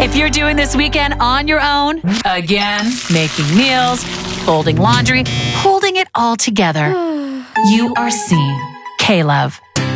If you're doing this weekend on your own, again, making meals, folding laundry, holding it all together, you are seen. K-Love.